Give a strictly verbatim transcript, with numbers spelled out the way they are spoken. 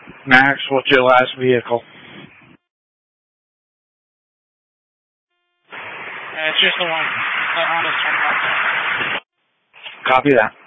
Max, what's your last vehicle? Uh, it's just the one. The Honda Center. Copy that.